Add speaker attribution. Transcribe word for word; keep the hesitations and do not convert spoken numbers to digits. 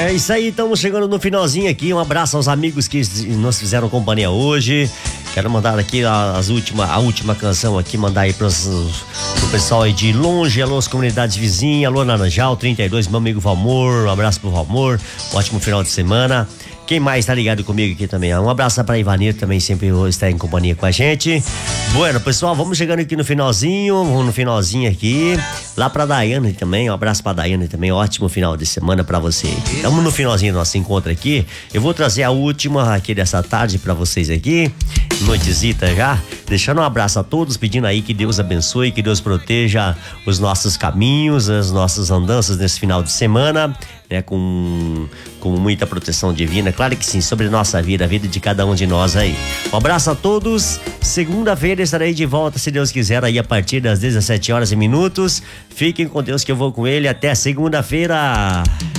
Speaker 1: É isso aí, estamos chegando no finalzinho aqui. Um abraço aos amigos que nos fizeram companhia hoje. Quero mandar aqui as última, a última canção aqui, mandar aí pros, pro pessoal aí de longe, alô, as comunidades vizinhas, alô, Naranjal trinta e dois, meu amigo Valmor, um abraço pro Valmor, um ótimo final de semana. Quem mais tá ligado comigo aqui também? Um abraço pra Ivanir, também sempre está em companhia com a gente. Bueno, pessoal, vamos chegando aqui no finalzinho, vamos no finalzinho aqui. Lá pra Daiane também, um abraço pra Daiane também, ótimo final de semana pra você. Estamos no finalzinho do nosso encontro aqui. Eu vou trazer a última aqui dessa tarde pra vocês aqui, noitezita já. Deixando um abraço a todos, pedindo aí que Deus abençoe, que Deus proteja os nossos caminhos, as nossas andanças nesse final de semana, né, com, com muita proteção divina, claro que sim, sobre a nossa vida, a vida de cada um de nós aí. Um abraço a todos, segunda-feira estarei de volta, se Deus quiser, aí a partir das dezessete horas e minutos. Fiquem com Deus que eu vou com ele, até segunda-feira.